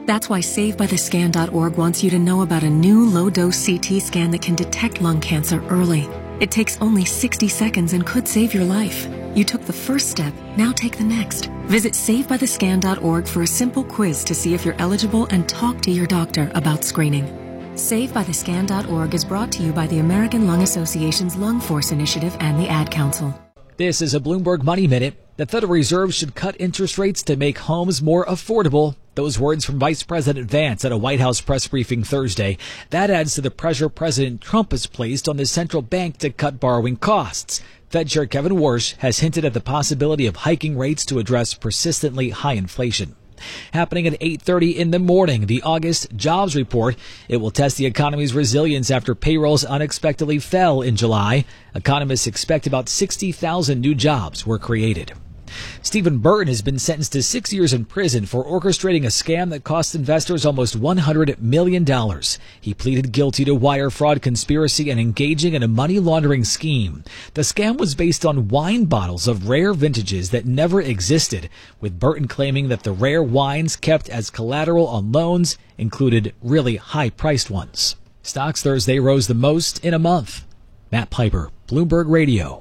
That's why SaveByTheScan.org wants you to know about a new low-dose CT scan that can detect lung cancer early. It takes only 60 seconds and could save your life. You took the first step, now take the next. Visit SaveByTheScan.org for a simple quiz to see if you're eligible and talk to your doctor about screening. SaveByTheScan.org is brought to you by the American Lung Association's Lung Force Initiative and the Ad Council. This is a Bloomberg Money Minute. The Federal Reserve should cut interest rates to make homes more affordable. Those words from Vice President Vance at a White House press briefing Thursday. That adds to the pressure President Trump has placed on the central bank to cut borrowing costs. Fed Chair Kevin Warsh has hinted at the possibility of hiking rates to address persistently high inflation. Happening at 8:30 in the morning, the August jobs report. It will test the economy's resilience after payrolls unexpectedly fell in July. Economists expect about 60,000 new jobs were created. Stephen Burton has been sentenced to 6 years in prison for orchestrating a scam that cost investors almost $100 million. He pleaded guilty to wire fraud conspiracy and engaging in a money laundering scheme. The scam was based on wine bottles of rare vintages that never existed, with Burton claiming that the rare wines kept as collateral on loans included really high-priced ones. Stocks Thursday rose the most in a month. Matt Piper, Bloomberg Radio.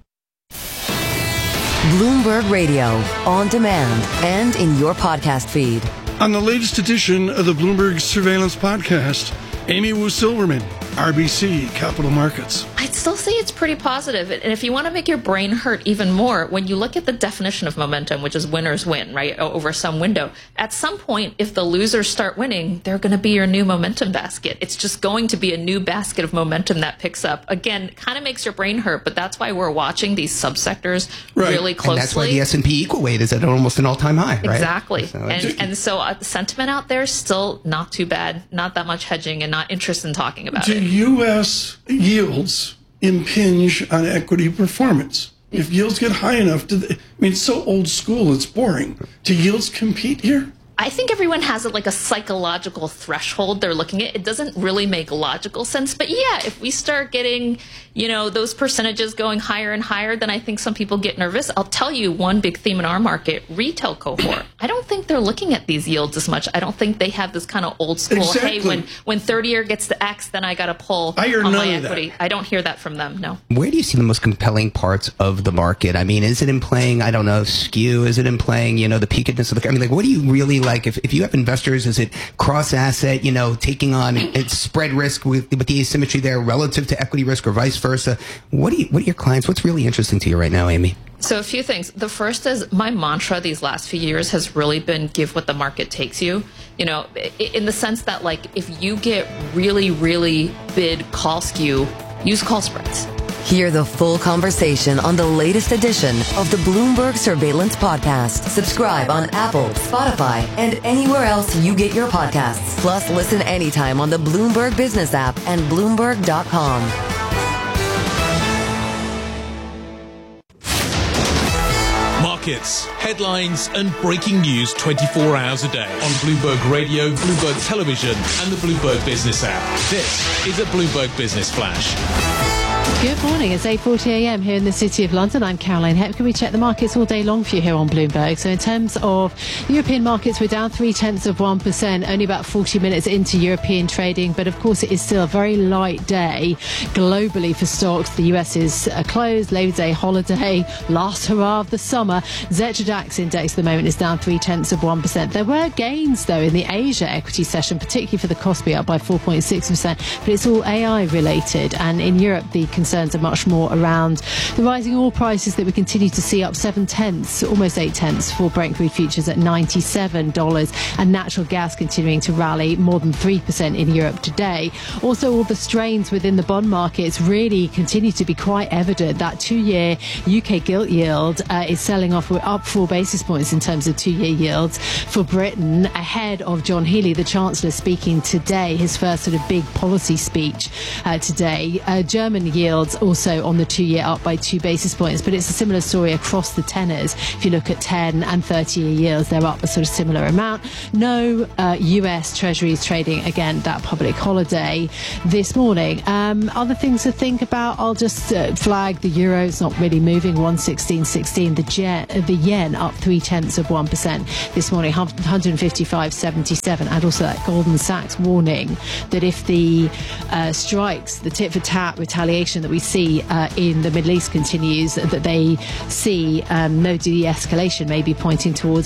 Bloomberg Radio, on demand and in your podcast feed. On the latest edition of the Bloomberg Surveillance Podcast, Amy Wu Silverman, RBC Capital Markets. I'd still say it's pretty positive. And if you want to make your brain hurt even more, when you look at the definition of momentum, which is winners win, right, over some window, at some point, if the losers start winning, they're going to be your new momentum basket. It's just going to be a new basket of momentum that picks up. Again, it kind of makes your brain hurt, but that's why we're watching these subsectors really closely. And that's why the S&P equal weight is at almost an all-time high, right? Exactly. So sentiment out there is still not too bad, not that much hedging, and not interested in talking about it. Do U.S. yields impinge on equity performance? If yields get high enough, it's so old school, it's boring. Do yields compete here? I think everyone has like a psychological threshold they're looking at. It doesn't really make logical sense. But yeah, if we start getting, those percentages going higher and higher, then I think some people get nervous. I'll tell you one big theme in our market, retail cohort. I don't think they're looking at these yields as much. I don't think they have this kind of old school, hey, when 30-year gets to X, then I got to pull on my equity. I don't hear that from them, no. Where do you see the most compelling parts of the market? I mean, is it in playing, skew? Is it in playing, the peakedness of the... what do you really like? If you have investors, is it cross-asset, taking on its spread risk with the asymmetry there relative to equity risk or vice versa? What are your clients, what's really interesting to you right now, Amy? So a few things. The first is my mantra these last few years has really been give what the market takes you. In the sense that, if you get really, really bid call skew, use call spreads. Hear the full conversation on the latest edition of the Bloomberg Surveillance Podcast. Subscribe on Apple, Spotify, and anywhere else you get your podcasts. Plus, listen anytime on the Bloomberg Business app and Bloomberg.com. Markets, headlines, and breaking news 24 hours a day on Bloomberg Radio, Bloomberg Television, and the Bloomberg Business app. This is a Bloomberg Business Flash. Good morning. It's 8:40 a.m. here in the City of London. I'm Caroline Hepker. We check the markets all day long for you here on Bloomberg. So in terms of European markets, we're down 0.3%, only about 40 minutes into European trading. But of course, it is still a very light day globally for stocks. The US is closed, Labor Day holiday, last hurrah of the summer. Xetra DAX index at the moment is down 0.3%. There were gains, though, in the Asia equity session, particularly for the Kospi, up by 4.6%. But it's all AI related. And in Europe, the concerns are much more around the rising oil prices that we continue to see, up 0.7, almost 0.8 for Brent crude futures at $97, and natural gas continuing to rally more than 3% in Europe today. Also, all the strains within the bond markets really continue to be quite evident. That 2-year UK gilt yield is selling off. We're up 4 basis points in terms of 2-year yields for Britain, ahead of John Healey, the Chancellor, speaking today, his first sort of big policy speech today. German yield yields also on the 2-year up by 2 basis points, but it's a similar story across the tenors. If you look at 10 and 30-year yields, they're up a sort of similar amount. No US Treasuries trading, again, that public holiday this morning. Other things to think about, I'll just flag the euro's not really moving, 116.16. The yen up 0.3% this morning, 155.77. And also that Goldman Sachs warning that if the strikes, the tit for tat retaliation that we see in the Middle East continues, that they see no de-escalation, maybe pointing towards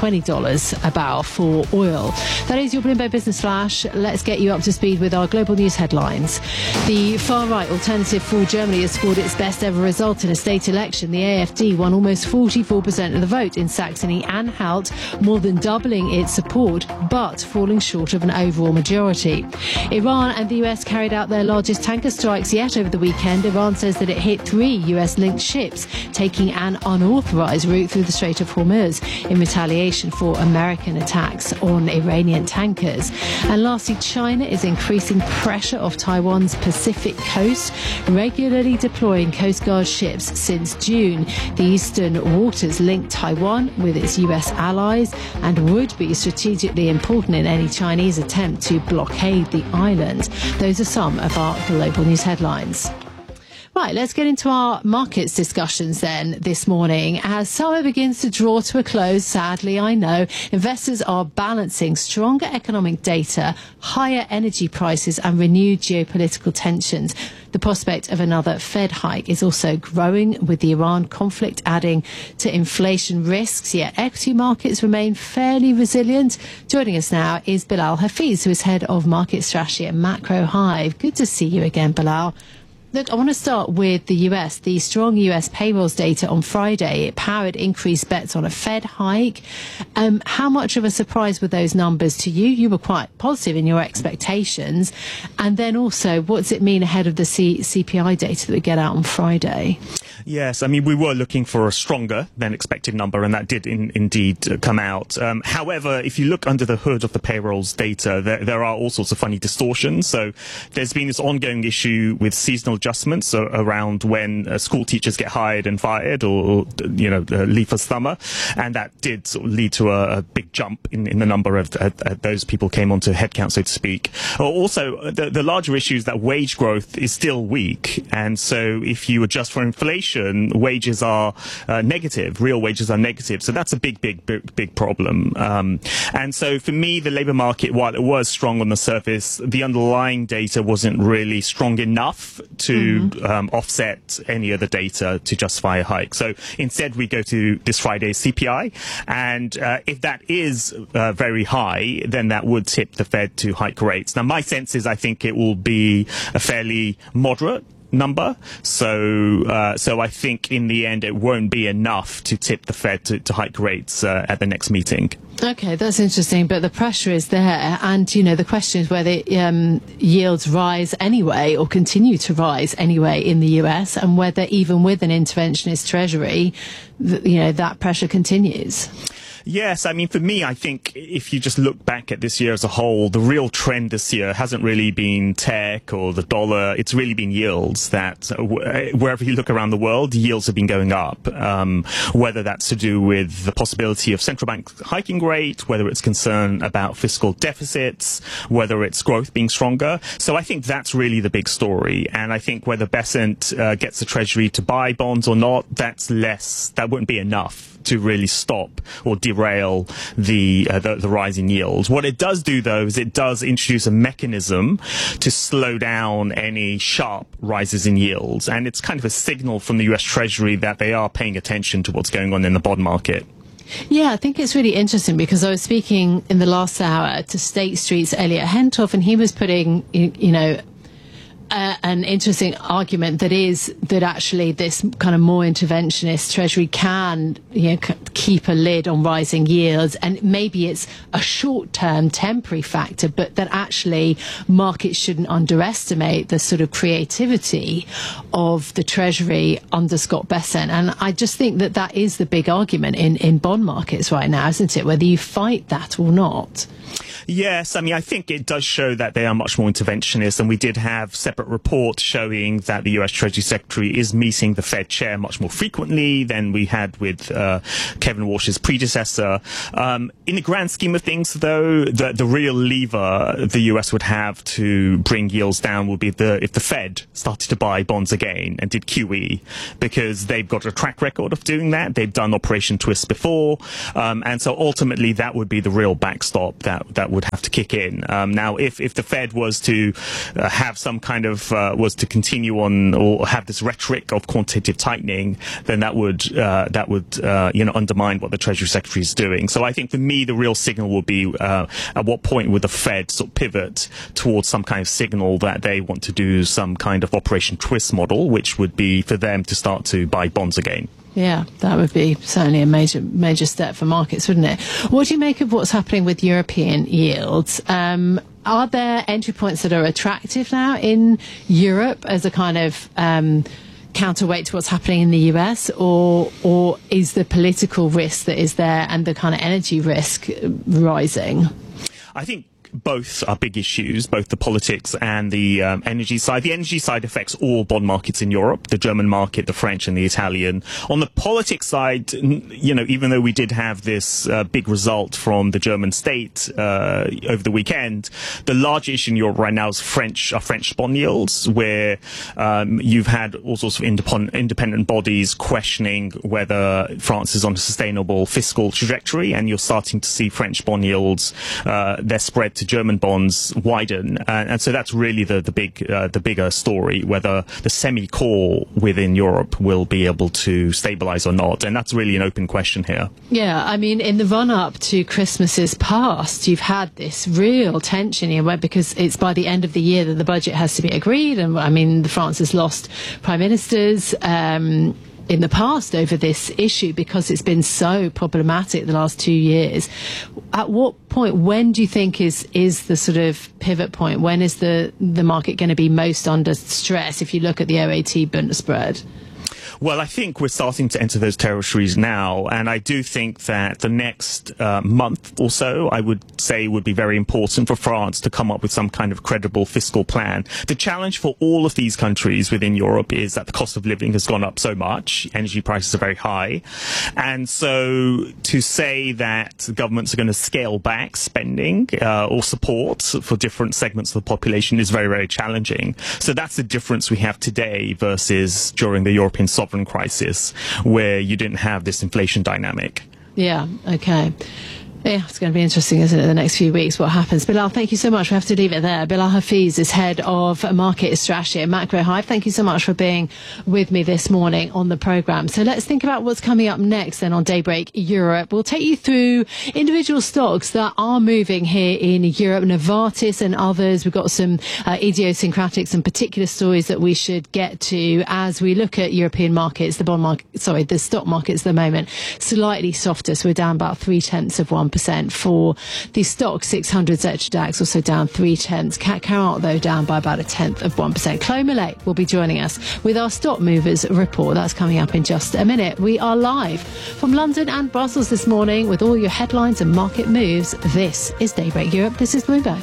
$120 a barrel for oil. That is your Bloomberg Business Flash. Let's get you up to speed with our global news headlines. The far-right Alternative for Germany has scored its best ever result in a state election. The AfD won almost 44% of the vote in Saxony-Anhalt, more than doubling its support, but falling short of an overall majority. Iran and the US carried out their largest tanker strikes yet over the weekend. Iran says that it hit 3 US-linked ships taking an unauthorized route through the Strait of Hormuz in retaliation for American attacks on Iranian tankers. And lastly, China is increasing pressure off Taiwan's Pacific coast, regularly deploying Coast Guard ships since June. The eastern waters link Taiwan with its US allies and would be strategically important in any Chinese attempt to blockade the island. Those are some of our global news headlines. Right, let's get into our markets discussions then this morning. As summer begins to draw to a close, sadly, I know, investors are balancing stronger economic data, higher energy prices and renewed geopolitical tensions. The prospect of another Fed hike is also growing, with the Iran conflict adding to inflation risks, yet equity markets remain fairly resilient. Joining us now is Bilal Hafeez, who is head of market strategy at Macro Hive. Good to see you again, Bilal. Look, I want to start with the US. The strong US payrolls data on Friday, it powered increased bets on a Fed hike. How much of a surprise were those numbers to you? You were quite positive in your expectations. And then also, what does it mean ahead of the CPI data that we get out on Friday? Yes, I mean, we were looking for a stronger than expected number, and that did indeed come out. However, if you look under the hood of the payrolls data, there are all sorts of funny distortions. So there's been this ongoing issue with seasonal adjustments around when school teachers get hired and fired or leave for summer. And that did sort of lead to a big jump in the number of those people came onto headcount, so to speak. Also, the larger issue is that wage growth is still weak. And so if you adjust for inflation, wages are negative. Real wages are negative. So that's a big problem. And so for me, the labour market, while it was strong on the surface, the underlying data wasn't really strong enough to offset any other data to justify a hike. So instead, we go to this Friday's CPI. And if that is very high, then that would tip the Fed to hike rates. Now, my sense is I think it will be a fairly moderate number. So I think in the end it won't be enough to tip the Fed to hike rates at the next meeting. Okay, that's interesting, but the pressure is there, and the question is whether yields rise anyway or continue to rise anyway in the US, and whether even with an interventionist treasury, that pressure continues. Yes, I mean, for me, I think if you just look back at this year as a whole, the real trend this year hasn't really been tech or the dollar. It's really been yields that wherever you look around the world, yields have been going up. Whether that's to do with the possibility of central bank hiking rate, whether it's concern about fiscal deficits, whether it's growth being stronger. So I think that's really the big story. And I think whether Besant gets the Treasury to buy bonds or not, that wouldn't be enough to really stop or derail the rise in yields. What it does do, though, is it does introduce a mechanism to slow down any sharp rises in yields. And it's kind of a signal from the US Treasury that they are paying attention to what's going on in the bond market. Yeah, I think it's really interesting because I was speaking in the last hour to State Street's Elliot Hentoff, and he was putting, an interesting argument that actually this kind of more interventionist Treasury can keep a lid on rising yields, and maybe it's a short-term temporary factor, but that actually markets shouldn't underestimate the sort of creativity of the Treasury under Scott Bessent. And I just think that is the big argument in bond markets right now, isn't it? Whether you fight that or not. Yes, I mean, I think it does show that they are much more interventionist, and we did have separate reports showing that the U.S. Treasury Secretary is meeting the Fed chair much more frequently than we had with Kevin Walsh's predecessor. In the grand scheme of things, though, the real lever the U.S. would have to bring yields down would be if the Fed started to buy bonds again and did QE, because they've got a track record of doing that. They've done Operation Twist before, and so ultimately that would be the real backstop that would have to kick in. Now, if the Fed was to have some kind of was to continue on or have this rhetoric of quantitative tightening, then that would undermine what the Treasury Secretary is doing. So I think for me the real signal will be at what point would the Fed sort of pivot towards some kind of signal that they want to do some kind of Operation Twist model, which would be for them to start to buy bonds again. Yeah, that would be certainly a major step for markets, wouldn't it? What do you make of what's happening with European yields? Are there entry points that are attractive now in Europe as a kind of counterweight to what's happening in the US, or is the political risk that is there and the kind of energy risk rising? I think both are big issues, both the politics and the energy side. The energy side affects all bond markets in Europe, the German market, the French and the Italian. On the politics side, even though we did have this big result from the German state over the weekend, the large issue in Europe right now is French bond yields, where you've had all sorts of independent bodies questioning whether France is on a sustainable fiscal trajectory, and you're starting to see French bond yields, their spread to German bonds widen, and so that's really the bigger story, whether the semi-core within Europe will be able to stabilize or not, and that's really an open question here. Yeah, I mean, in the run-up to Christmas's past, you've had this real tension here, because it's by the end of the year that the budget has to be agreed, and I mean, France has lost prime ministers in the past over this issue because it's been so problematic the last 2 years. At what point, when do you think is the sort of pivot point? When is the market going to be most under stress if you look at the OAT Bund spread? Well, I think we're starting to enter those territories now, and I do think that the next month or so, I would say, would be very important for France to come up with some kind of credible fiscal plan. The challenge for all of these countries within Europe is that the cost of living has gone up so much, energy prices are very high, and so to say that governments are going to scale back spending or support for different segments of the population is very, very challenging. So that's the difference we have today versus during the European sovereign crisis, where you didn't have this inflation dynamic. Yeah, okay. Yeah, it's going to be interesting, isn't it, the next few weeks, what happens. Bilal, thank you so much. We have to leave it there. Bilal Hafeez is head of market strategy at Macro Hive. Thank you so much for being with me this morning on the programme. So let's think about what's coming up next then on Daybreak Europe. We'll take you through individual stocks that are moving here in Europe, Novartis and others. We've got some idiosyncratic, some particular stories that we should get to as we look at European markets, the stock markets at the moment, slightly softer. So we're down about 0.3% for the stock 600 Xetra DAX, also down 0.3. CAC 40, though, down by about 0.1%. Chloe Millay will be joining us with our Stock Movers report. That's coming up in just a minute. We are live from London and Brussels this morning with all your headlines and market moves. This is Daybreak Europe. This is Bloomberg.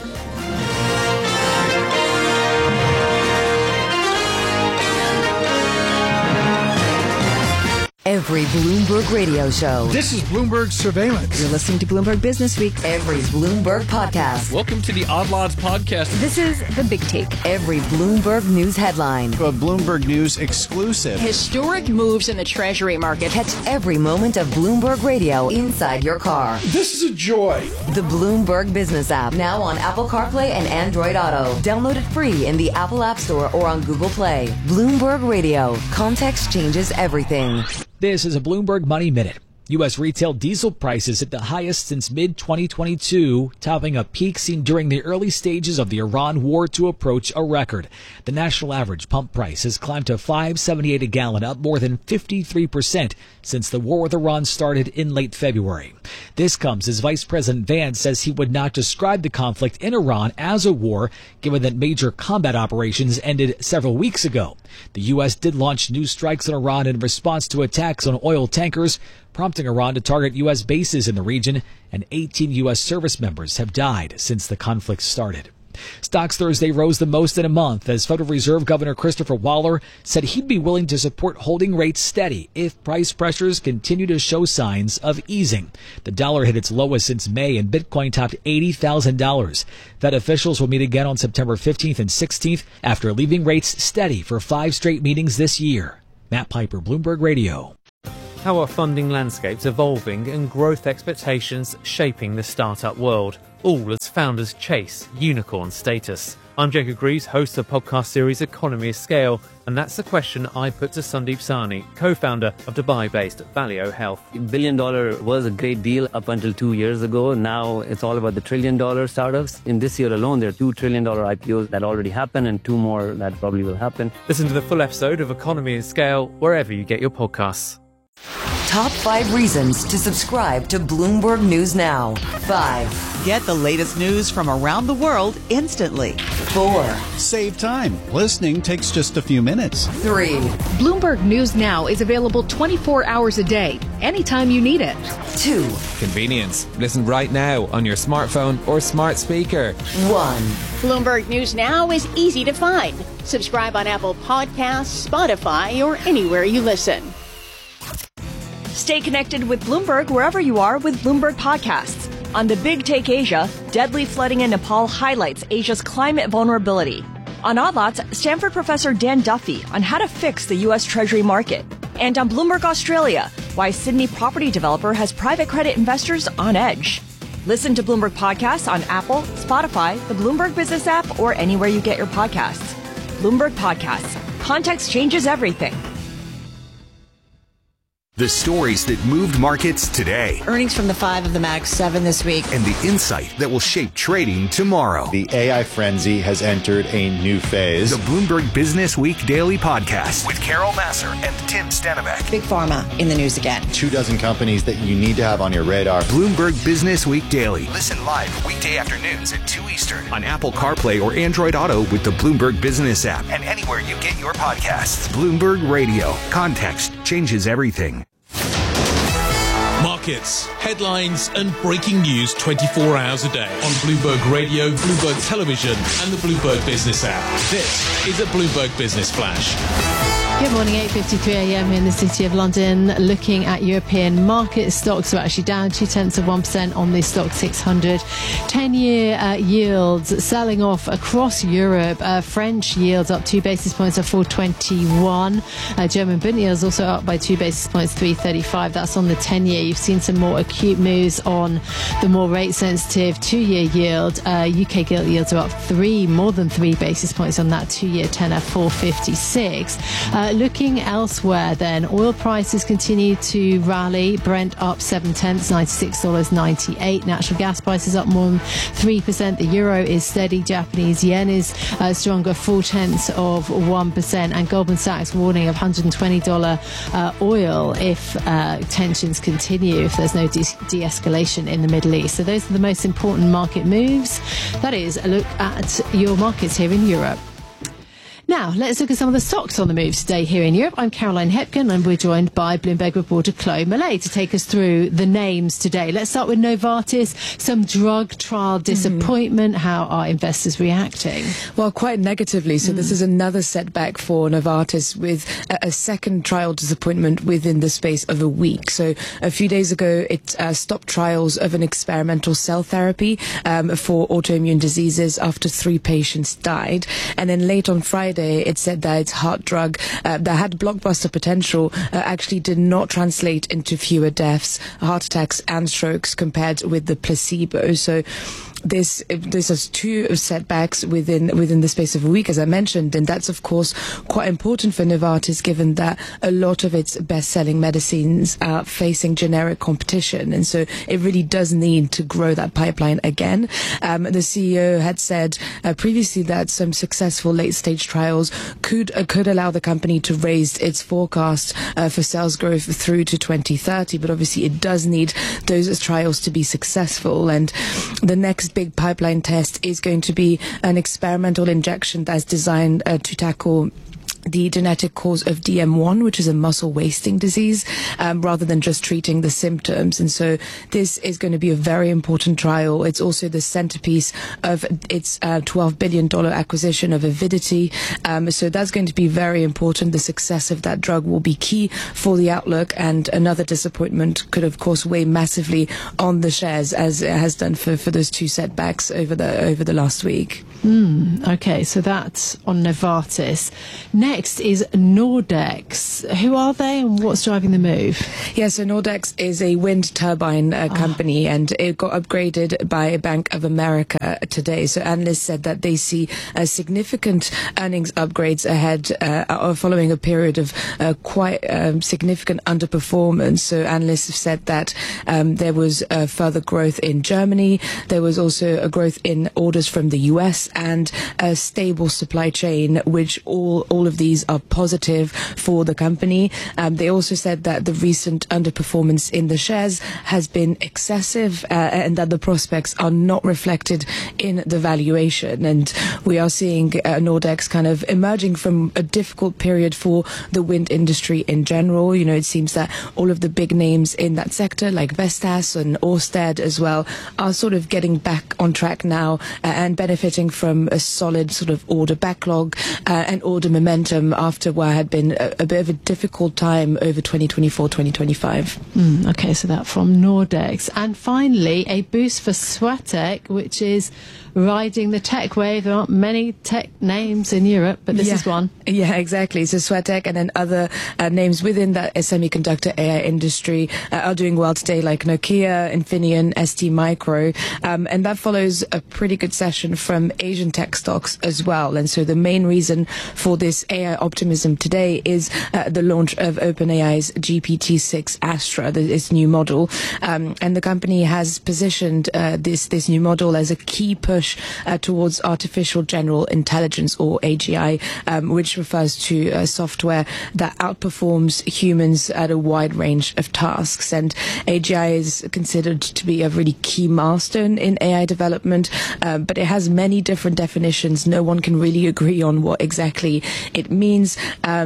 Every Bloomberg radio show. This is Bloomberg Surveillance. You're listening to Bloomberg Business Week. Every Bloomberg podcast. Welcome to the Odd Lots podcast. This is The Big Take. Every Bloomberg News headline. A Bloomberg News exclusive. Historic moves in the Treasury market. Catch every moment of Bloomberg Radio inside your car. This is a joy. The Bloomberg Business app, now on Apple CarPlay and Android Auto. Download it free in the Apple App Store or on Google Play. Bloomberg Radio. Context changes everything. This is a Bloomberg Money Minute. U.S. retail diesel prices at the highest since mid-2022, topping a peak seen during the early stages of the Iran war to approach a record. The national average pump price has climbed to $5.78 a gallon, up more than 53% since the war with Iran started in late February. This comes as Vice President Vance says he would not describe the conflict in Iran as a war, given that major combat operations ended several weeks ago. The U.S. did launch new strikes on Iran in response to attacks on oil tankers. prompting Iran to target U.S. bases in the region, and 18 U.S. service members have died since the conflict started. Stocks Thursday rose the most in a month as Federal Reserve Governor Christopher Waller said he'd be willing to support holding rates steady if price pressures continue to show signs of easing. The dollar hit its lowest since May and Bitcoin topped $80,000. Fed officials will meet again on September 15th and 16th after leaving rates steady for 5 straight meetings this year. Matt Piper, Bloomberg Radio. How are funding landscapes evolving and growth expectations shaping the startup world? All as founders chase unicorn status. I'm Jacob Greaves, host of the podcast series Economy of Scale, and that's the question I put to Sandeep Sahni, co-founder of Dubai-based Valeo Health. $1 billion was a great deal up until 2 years ago. Now it's all about the $1 trillion startups. In this year alone, there are $2 trillion IPOs that already happened and 2 more that probably will happen. Listen to the full episode of Economy of Scale wherever you get your podcasts. Top 5 reasons to subscribe to Bloomberg News Now. 5. Get the latest news from around the world instantly. 4. Save time. Listening takes just a few minutes. 3. Bloomberg News Now is available 24 hours a day, anytime you need it. 2. Convenience. Listen right now on your smartphone or smart speaker. 1. Bloomberg News Now is easy to find. Subscribe on Apple Podcasts, Spotify, or anywhere you listen. Stay connected with Bloomberg wherever you are with Bloomberg Podcasts. On The Big Take Asia, deadly flooding in Nepal highlights Asia's climate vulnerability. On Odd Lots, Stanford professor Dan Duffy on how to fix the U.S. Treasury market. And on Bloomberg Australia, why Sydney property developer has private credit investors on edge. Listen to Bloomberg Podcasts on Apple, Spotify, the Bloomberg Business app, or anywhere you get your podcasts. Bloomberg Podcasts. Context changes everything. The stories that moved markets today. Earnings from the 5 of the Mag 7 this week. And the insight that will shape trading tomorrow. The AI frenzy has entered a new phase. The Bloomberg Business Week Daily Podcast with Carol Massar and Tim Stenavec. Big Pharma in the news again. 24 companies that you need to have on your radar. Bloomberg Business Week Daily. Listen live weekday afternoons at 2 Eastern on Apple CarPlay or Android Auto with the Bloomberg Business app and anywhere you get your podcasts. Bloomberg Radio. Context changes everything. Markets, headlines, and breaking news 24 hours a day on Bloomberg Radio, Bloomberg Television, and the Bloomberg Business app. This is a Bloomberg Business Flash. Good morning, 8:53 a.m. here in the City of London. Looking at European markets, stocks are actually down 0.2% on the Stoxx 600. 10-year yields selling off across Europe. French yields up 2 basis points at 4.21. German Bund yields also up by 2 basis points, 3.35. That's on the 10-year. You've seen some more acute moves on the more rate-sensitive 2-year yield. UK gilt yields are up more than 3 basis points on that 2-year tenor, 4.56. Looking elsewhere then, oil prices continue to rally. Brent up 0.7, $96.98. Natural gas prices up more than 3%. The euro is steady. Japanese yen is stronger, 0.4%. And Goldman Sachs warning of $120 oil if tensions continue, if there's no de-escalation in the Middle East. So those are the most important market moves. That is a look at your markets here in Europe. Now, let's look at some of the stocks on the move today here in Europe. I'm Caroline Hepkin, and we're joined by Bloomberg reporter Chloe Millay to take us through the names today. Let's start with Novartis, some drug trial disappointment. How are investors reacting? Well, quite negatively. So this is another setback for Novartis with a second trial disappointment within the space of a week. So a few days ago, it stopped trials of an experimental cell therapy for autoimmune diseases after 3 patients died. And then late on Friday, it said that its heart drug that had blockbuster potential actually did not translate into fewer deaths, heart attacks and strokes compared with the placebo. So this has 2 setbacks within the space of a week, as I mentioned, and that's of course quite important for Novartis, given that a lot of its best-selling medicines are facing generic competition, and so it really does need to grow that pipeline again. The CEO had said previously that some successful late-stage trials could allow the company to raise its forecast for sales growth through to 2030, but obviously it does need those trials to be successful, and the next big pipeline test is going to be an experimental injection that's designed to tackle the genetic cause of DM1, which is a muscle wasting disease, rather than just treating the symptoms. And so this is going to be a very important trial. It's also the centerpiece of its $12 billion acquisition of Avidity. So that's going to be very important. The success of that drug will be key for the outlook, and another disappointment could, of course, weigh massively on the shares, as it has done for those two setbacks over the last week. Okay, so that's on Novartis. Next is Nordex. Who are they and what's driving the move? Yeah, so Nordex is a wind turbine company, and it got upgraded by Bank of America today. So analysts said that they see significant earnings upgrades ahead following a period of quite significant underperformance. So analysts have said that there was further growth in Germany. There was also a growth in orders from the US and a stable supply chain, which all of these are positive for the company. They also said that the recent underperformance in the shares has been excessive, and that the prospects are not reflected in the valuation. And we are seeing Nordex kind of emerging from a difficult period for the wind industry in general. You know, it seems that all of the big names in that sector, like Vestas and Ørsted as well, are sort of getting back on track now and benefiting from a solid sort of order backlog and order momentum after what had been a bit of a difficult time over 2024-2025. Okay, so that from Nordex. And finally, a boost for Swatek, which is riding the tech wave. There aren't many tech names in Europe, but this is one. Yeah, exactly. So Swatek and then other names within that semiconductor AI industry are doing well today, like Nokia, Infineon, ST Micro. And that follows a pretty good session from Asian tech stocks as well. And so the main reason for this AI optimism today is the launch of OpenAI's GPT-6 Astra, this new model. And the company has positioned this new model as a key push towards artificial general intelligence, or AGI, which refers to software that outperforms humans at a wide range of tasks. And AGI is considered to be a really key milestone in AI development, but it has many different definitions. No one can really agree on what exactly it means.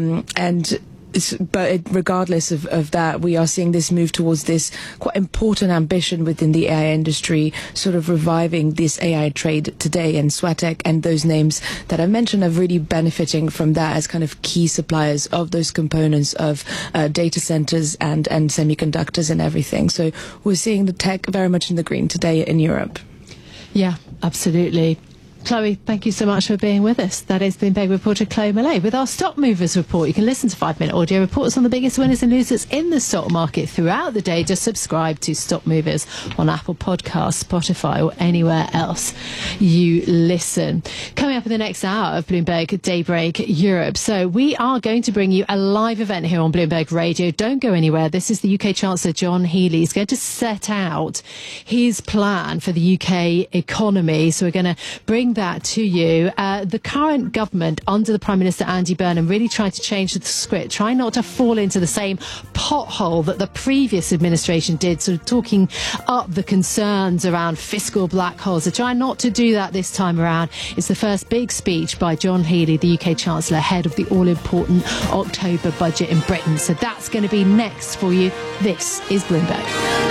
But regardless of that, we are seeing this move towards this quite important ambition within the AI industry, sort of reviving this AI trade today. And Swatek and those names that I mentioned are really benefiting from that as kind of key suppliers of those components of data centers and semiconductors and everything. So we're seeing the tech very much in the green today in Europe. Yeah, absolutely. Chloe, thank you so much for being with us. That is Bloomberg reporter Chloe Millay with our Stock Movers report. You can listen to 5-minute audio reports on the biggest winners and losers in the stock market throughout the day. Just subscribe to Stock Movers on Apple Podcasts, Spotify, or anywhere else you listen. Coming up in the next hour of Bloomberg Daybreak Europe. So we are going to bring you a live event here on Bloomberg Radio. Don't go anywhere. This is the UK Chancellor John Healey. He's going to set out his plan for the UK economy. So we're going to bring that to you. The current government under the Prime Minister Andy Burnham really trying to change the script, trying not to fall into the same pothole that the previous administration did, sort of talking up the concerns around fiscal black holes. They're trying not to do that this time around. It's the first big speech by John Healey, the UK Chancellor, ahead of the all-important October budget in Britain. So that's going to be next for you. This is Bloomberg.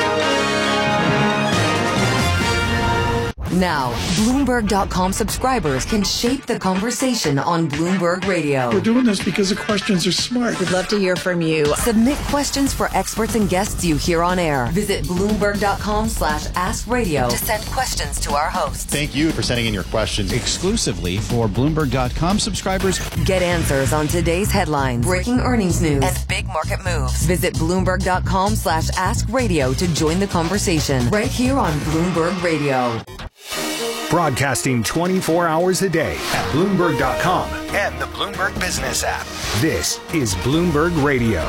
Now, Bloomberg.com subscribers can shape the conversation on Bloomberg Radio. We're doing this because the questions are smart. We'd love to hear from you. Submit questions for experts and guests you hear on air. Visit Bloomberg.com/askradio to send questions to our hosts. Thank you for sending in your questions exclusively for Bloomberg.com subscribers. Get answers on today's headlines, breaking earnings news, and big market moves. Visit Bloomberg.com/askradio to join the conversation right here on Bloomberg Radio. Broadcasting 24 hours a day at Bloomberg.com and the Bloomberg Business app. This is Bloomberg Radio.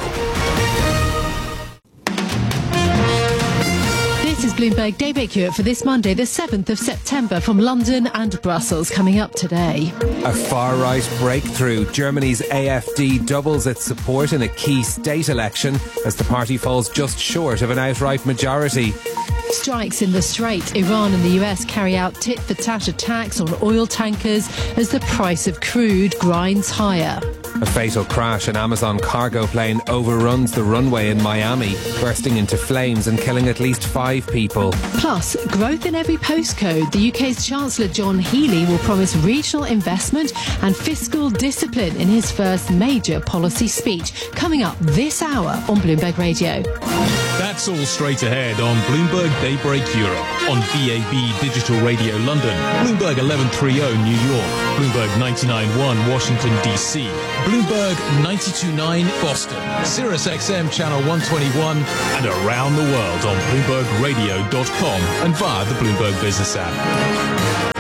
This is Bloomberg Daybreak Europe for this Monday, the 7th of September, from London and Brussels. Coming up today, a far-right breakthrough. Germany's AfD doubles its support in a key state election as the party falls just short of an outright majority. Strikes in the Strait. Iran and the US carry out tit-for-tat attacks on oil tankers as the price of crude grinds higher. A fatal crash. An Amazon cargo plane overruns the runway in Miami, bursting into flames and killing at least 5 people. Plus, growth in every postcode. The UK's Chancellor John Healey will promise regional investment and fiscal discipline in his first major policy speech. Coming up this hour on Bloomberg Radio. That's all straight ahead on Bloomberg Daybreak Europe, on DAB Digital Radio London, Bloomberg 1130 New York, Bloomberg 99.1 Washington DC, Bloomberg 92.9 Boston, Sirius XM Channel 121, and around the world on BloombergRadio.com and via the Bloomberg Business app.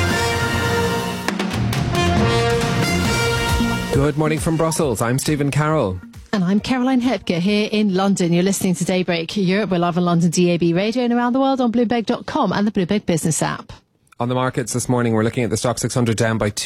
Good morning from Brussels. I'm Stephen Carroll. And I'm Caroline Hepker here in London. You're listening to Daybreak Europe. We're live on London DAB Radio and around the world on Bloomberg.com and the Bloomberg Business app. On the markets this morning, we're looking at the Stock 600 down by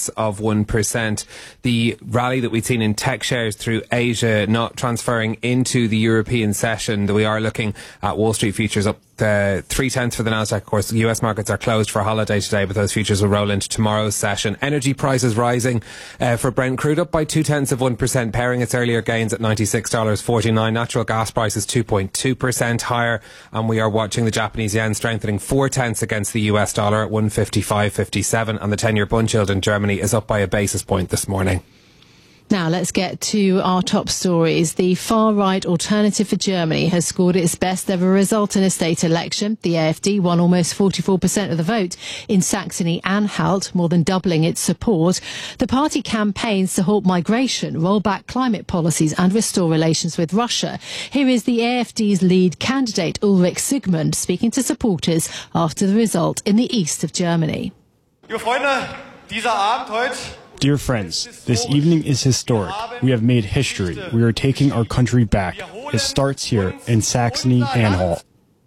0.2%. The rally that we've seen in tech shares through Asia not transferring into the European session. We are looking at Wall Street futures up 0.3 for the Nasdaq. Of course, the US markets are closed for a holiday today, but those futures will roll into tomorrow's session. Energy prices rising for Brent crude up by 0.2%, pairing its earlier gains at $96.49. Natural gas prices 2.2% higher, and we are watching the Japanese yen strengthening 0.4 against the US dollar at 155.57, and the 10-year bund yield in Germany is up by a basis point this morning. Now let's get to our top stories. The far-right Alternative for Germany has scored its best ever result in a state election. The AfD won almost 44% of the vote in Saxony-Anhalt, more than doubling its support. The party campaigns to halt migration, roll back climate policies and restore relations with Russia. Here is the AfD's lead candidate, Ulrich Sigmund, speaking to supporters after the result in the east of Germany. Liebe Freunde, dieser Abend heute. Dear friends, this evening is historic. We have made history. We are taking our country back. It starts here in Saxony-Anhalt.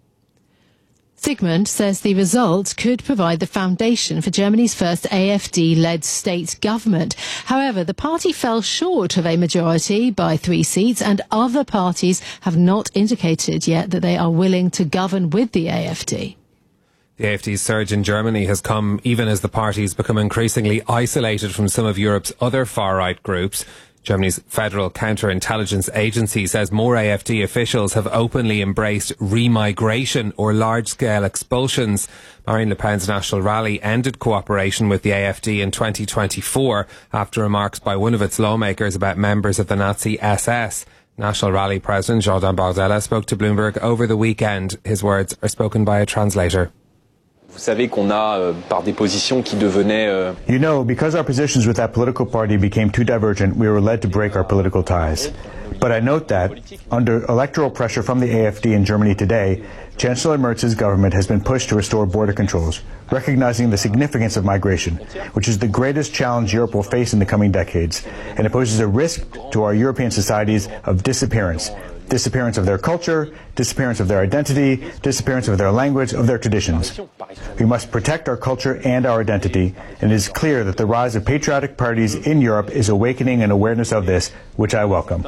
Sigmund says the result could provide the foundation for Germany's first AfD-led state government. However, the party fell short of a majority by 3 seats, and other parties have not indicated yet that they are willing to govern with the AfD. The AfD's surge in Germany has come even as the party's become increasingly isolated from some of Europe's other far-right groups. Germany's Federal Counterintelligence Agency says more AfD officials have openly embraced remigration or large-scale expulsions. Marine Le Pen's national rally ended cooperation with the AfD in 2024 after remarks by one of its lawmakers about members of the Nazi SS. National Rally President Jordan Bardella spoke to Bloomberg over the weekend. His words are spoken by a translator. Vous savez qu'on a, par des positions qui devenaient... You know, because our positions with that political party became too divergent, we were led to break our political ties. But I note that, under electoral pressure from the AfD in Germany today, Chancellor Merz's government has been pushed to restore border controls, recognizing the significance of migration, which is the greatest challenge Europe will face in the coming decades, and it poses a risk to our European societies of disappearance of their culture, disappearance of their identity, disappearance of their language, of their traditions. We must protect our culture and our identity, and it is clear that the rise of patriotic parties in Europe is awakening an awareness of this, which I welcome.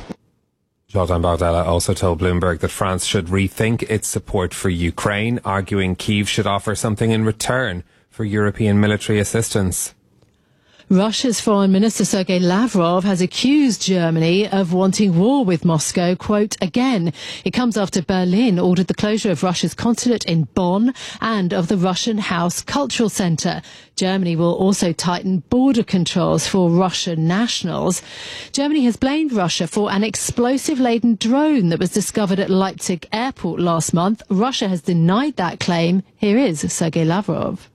Jordan Bardella also told Bloomberg that France should rethink its support for Ukraine, arguing Kyiv should offer something in return for European military assistance. Russia's Foreign Minister Sergei Lavrov has accused Germany of wanting war with Moscow, quote, again. It comes after Berlin ordered the closure of Russia's consulate in Bonn and of the Russian House Cultural Centre. Germany will also tighten border controls for Russian nationals. Germany has blamed Russia for an explosive-laden drone that was discovered at Leipzig airport last month. Russia has denied that claim. Here is Sergei Lavrov.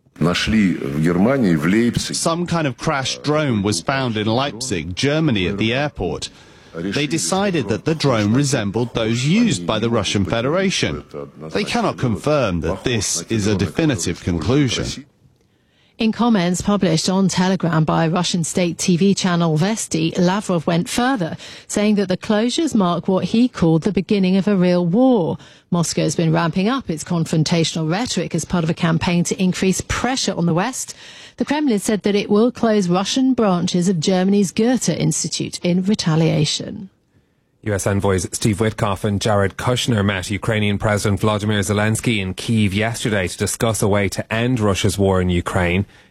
Some kind of crashed drone was found in Leipzig, Germany, at the airport. They decided that the drone resembled those used by the Russian Federation. They cannot confirm that this is a definitive conclusion. In comments published on Telegram by Russian state TV channel Vesti, Lavrov went further, saying that the closures mark what he called the beginning of a real war. Moscow has been ramping up its confrontational rhetoric as part of a campaign to increase pressure on the West. The Kremlin said that it will close Russian branches of Germany's Goethe Institute in retaliation. US envoys Steve Witkoff and Jared Kushner met Ukrainian President Volodymyr Zelensky in Kyiv yesterday to discuss a way to end Russia's war in Ukraine.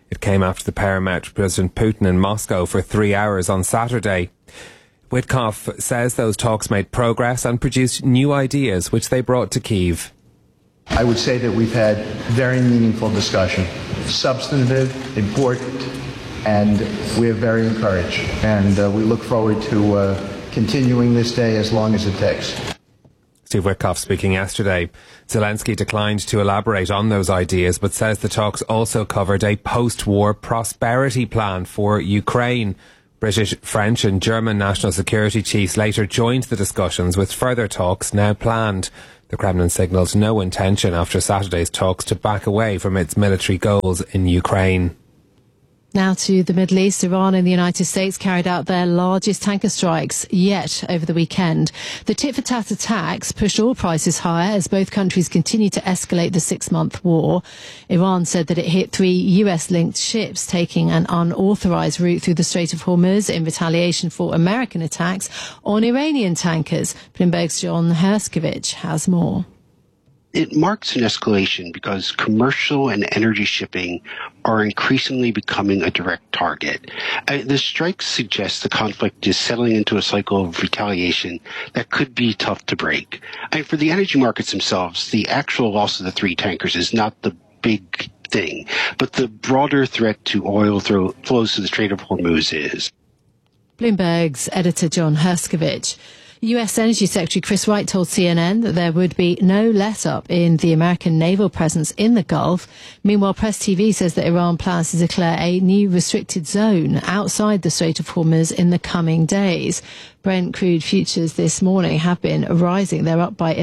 It came after the pair met President Putin in Moscow for 3 hours on Saturday. Witkoff says those talks made progress and produced new ideas which they brought to Kyiv. I would say that we've had very meaningful discussion, substantive, important, and we are very encouraged. And we look forward to continuing this day as long as it takes. Steve Witkoff speaking yesterday. Zelensky declined to elaborate on those ideas, but says the talks also covered a post-war prosperity plan for Ukraine. British, French and German national security chiefs later joined the discussions, with further talks now planned. The Kremlin signalled no intention after Saturday's talks to back away from its military goals in Ukraine. Now to the Middle East. Iran and the United States carried out their largest tanker strikes yet over the weekend. The tit-for-tat attacks pushed oil prices higher as both countries continue to escalate the 6-month war. Iran said that it hit 3 US-linked ships taking an unauthorized route through the Strait of Hormuz in retaliation for American attacks on Iranian tankers. Bloomberg's John Herskovich has more. It marks an escalation because commercial and energy shipping are increasingly becoming a direct target. The strikes suggest the conflict is settling into a cycle of retaliation that could be tough to break. For the energy markets themselves, the actual loss of the 3 tankers is not the big thing, but the broader threat to oil flows to the Strait of Hormuz is. Bloomberg's editor John Herskovich. US Energy Secretary Chris Wright told CNN that there would be no let-up in the American naval presence in the Gulf. Meanwhile, Press TV says that Iran plans to declare a new restricted zone outside the Strait of Hormuz in the coming days. Brent crude futures this morning have been rising. They're up by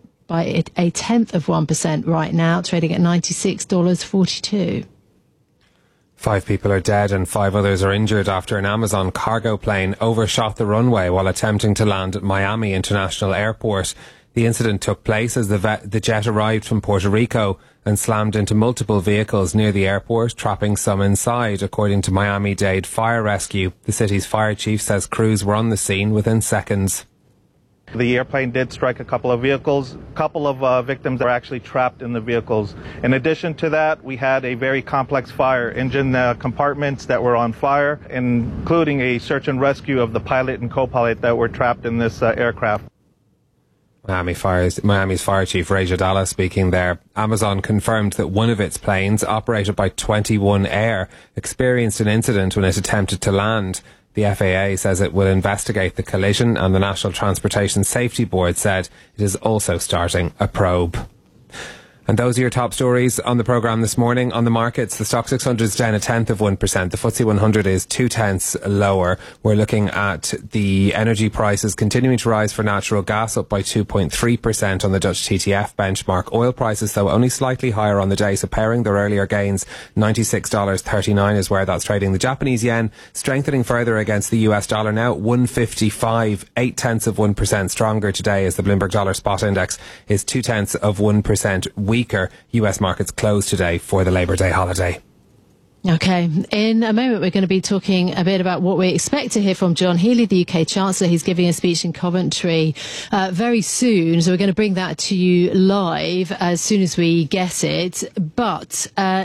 0.1% right now, trading at $96.42. 5 people are dead and 5 others are injured after an Amazon cargo plane overshot the runway while attempting to land at Miami International Airport. The incident took place as the jet arrived from Puerto Rico and slammed into multiple vehicles near the airport, trapping some inside, according to Miami-Dade Fire Rescue. The city's fire chief says crews were on the scene within seconds. The airplane did strike a couple of vehicles. A couple of victims are actually trapped in the vehicles. In addition to that, we had a very complex fire, engine compartments that were on fire, including a search and rescue of the pilot and co-pilot that were trapped in this aircraft. Miami's fire chief, Ray Jadala, speaking there. Amazon confirmed that one of its planes, operated by 21 Air, experienced an incident when it attempted to land. The FAA says it will investigate the collision, and the National Transportation Safety Board said it is also starting a probe. And those are your top stories on the programme this morning. On the markets, the Stock 600 is down 0.1%. The FTSE 100 is 0.2 lower. We're looking at the energy prices continuing to rise for natural gas, up by 2.3% on the Dutch TTF benchmark. Oil prices, though, only slightly higher on the day, so pairing their earlier gains, $96.39 is where that's trading. The Japanese yen strengthening further against the US dollar, now at 155, 0.8% stronger today, as the Bloomberg Dollar Spot Index is 0.2% weaker. US markets closed today for the Labour Day holiday. Okay, in a moment we're going to be talking a bit about what we expect to hear from John Healey, the UK Chancellor. He's giving a speech in Coventry very soon, so we're going to bring that to you live as soon as we get it. But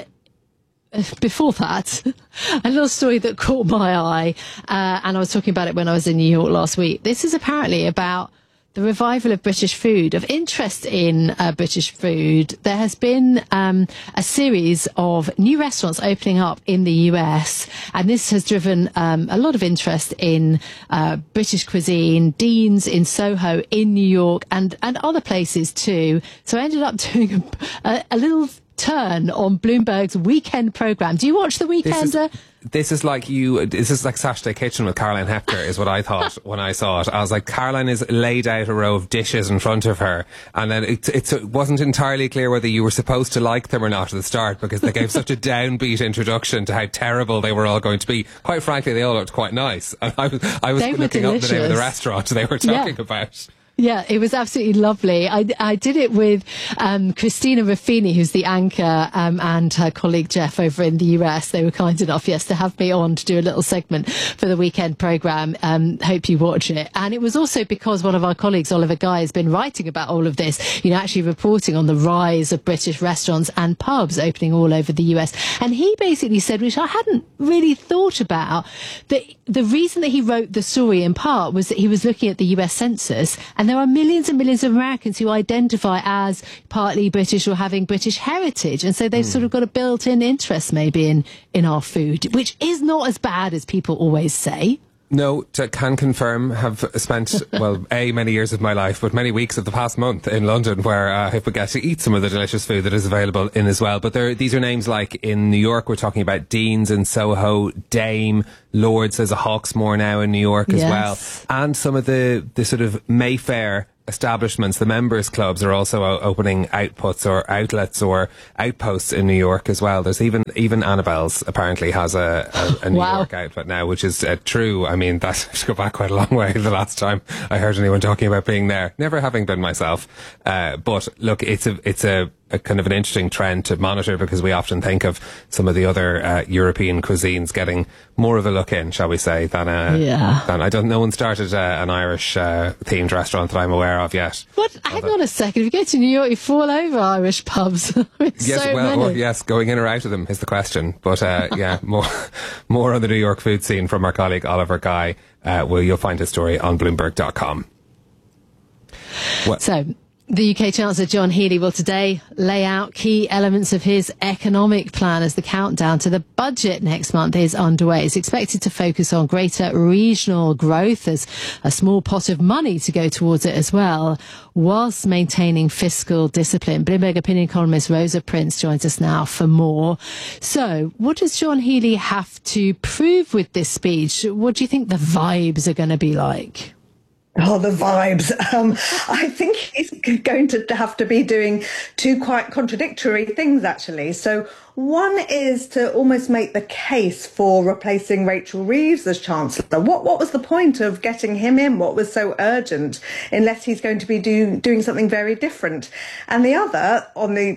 before that, a little story that caught my eye, and I was talking about it when I was in New York last week. This is apparently about the revival of British food, of interest in British food. There has been a series of new restaurants opening up in the US, and this has driven a lot of interest in British cuisine. Dean's in Soho in New York and other places too. So I ended up doing a little turn on Bloomberg's weekend programme. Do you watch The Weekender? This is like Saturday Kitchen with Caroline Hepker, is what I thought when I saw it. I was like, Caroline is laid out a row of dishes in front of her, and then it wasn't entirely clear whether you were supposed to like them or not at the start, because they gave such a downbeat introduction to how terrible they were all going to be. Quite frankly, they all looked quite nice. And I was looking up the name of the restaurant they were talking about. Yeah, it was absolutely lovely. I did it with Christina Ruffini, who's the anchor, and her colleague Jeff over in the US. They were kind enough, yes, to have me on to do a little segment for the weekend programme. Hope you watch it. And it was also because one of our colleagues, Oliver Guy, has been writing about all of this, actually reporting on the rise of British restaurants and pubs opening all over the US. And he basically said, which I hadn't really thought about, that the reason that he wrote the story in part was that he was looking at the US Census, and there are millions and millions of Americans who identify as partly British or having British heritage. And so they've sort of got a built-in interest maybe in our food, which is not as bad as people always say. No, can confirm, have spent, many years of my life, but many weeks of the past month in London where I hope we get to eat some of the delicious food that is available in as well. But these are names like in New York, we're talking about Dean's in Soho, Dame, Lord's, there's a Hawksmoor now in New York as well. And some of the sort of Mayfair establishments, the members clubs, are also opening outputs or outlets or outposts in New York as well. There's even Annabelle's apparently has a New York outlet now, which is true. I mean, that should go back quite a long way the last time I heard anyone talking about being there, never having been myself. But look, it's a kind of an interesting trend to monitor, because we often think of some of the other European cuisines getting more of a look in, shall we say, than no one started an Irish themed restaurant that I'm aware of yet. What? Hang on a second. If you go to New York, you fall over Irish pubs. Yes, going in or out of them is the question. But more on the New York food scene from our colleague Oliver Guy. You'll find his story on Bloomberg.com. So, the UK Chancellor John Healey will today lay out key elements of his economic plan as the countdown to the budget next month is underway. It's expected to focus on greater regional growth. There's a small pot of money to go towards it as well, whilst maintaining fiscal discipline. Bloomberg opinion columnist Rosa Prince joins us now for more. So, what does John Healey have to prove with this speech? What do you think the vibes are going to be like? Oh, the vibes. I think he's going to have to be doing two quite contradictory things, actually. So one is to almost make the case for replacing Rachel Reeves as Chancellor. What was the point of getting him in? What was so urgent, unless he's going to be doing something very different? And the other, on the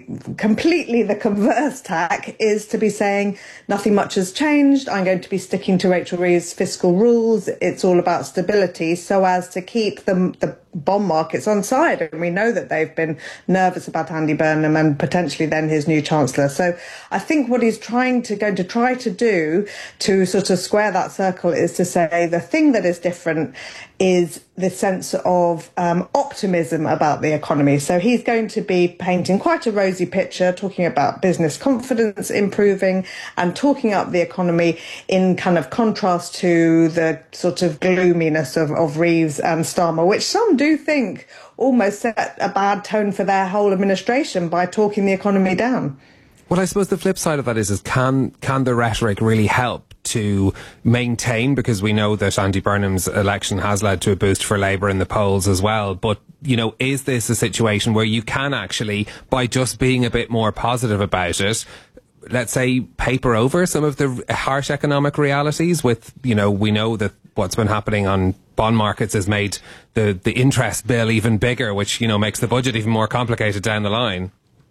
converse tack, is to be saying nothing much has changed. I'm going to be sticking to Rachel Reeves' fiscal rules. It's all about stability, so as to keep the bond markets on side. And we know that they've been nervous about Andy Burnham and potentially then his new Chancellor. So I think what he's going to try to do to sort of square that circle is to say the thing that is different is the sense of optimism about the economy. So he's going to be painting quite a rosy picture, talking about business confidence improving and talking up the economy in kind of contrast to the sort of gloominess of Reeves and Starmer, which some do think almost set a bad tone for their whole administration by talking the economy down. Well, I suppose the flip side of that is can the rhetoric really help to maintain, because we know that Andy Burnham's election has led to a boost for Labour in the polls as well. But, is this a situation where you can actually, by just being a bit more positive about it, let's say, paper over some of the harsh economic realities with, we know that what's been happening on bond markets has made the interest bill even bigger, which, makes the budget even more complicated down the line.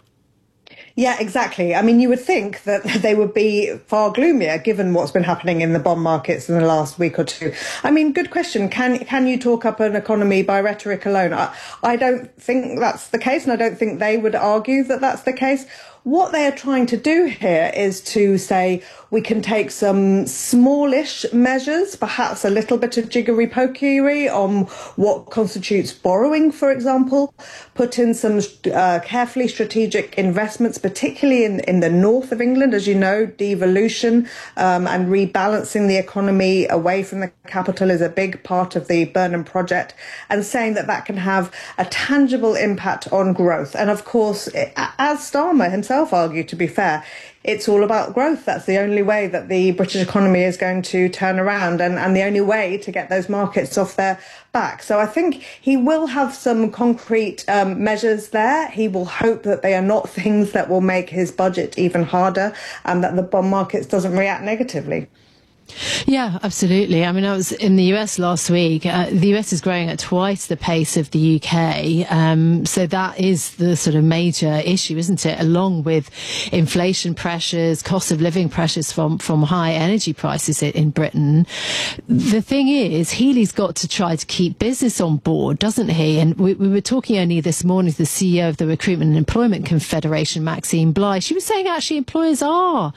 Yeah, exactly. I mean, you would think that they would be far gloomier given what's been happening in the bond markets in the last week or two. I mean, good question. Can you talk up an economy by rhetoric alone? I don't think that's the case, and I don't think they would argue that that's the case. What they are trying to do here is to say we can take some smallish measures, perhaps a little bit of jiggery-pokery on what constitutes borrowing, for example, put in some carefully strategic investments, particularly in the north of England, as you know, devolution and rebalancing the economy away from the capital is a big part of the Burnham project, and saying that can have a tangible impact on growth. And of course, as Starmer himself argued, to be fair, it's all about growth. That's the only way that the British economy is going to turn around, and the only way to get those markets off their back. So I think he will have some concrete measures there. He will hope that they are not things that will make his budget even harder and that the bond markets doesn't react negatively. Yeah, absolutely. I mean, I was in the US last week. The US is growing at twice the pace of the UK. So that is the sort of major issue, isn't it? Along with inflation pressures, cost of living pressures from high energy prices in Britain. The thing is, Healy's got to try to keep business on board, doesn't he? And we were talking only this morning to the CEO of the Recruitment and Employment Confederation, Maxine Bly. She was saying actually employers are,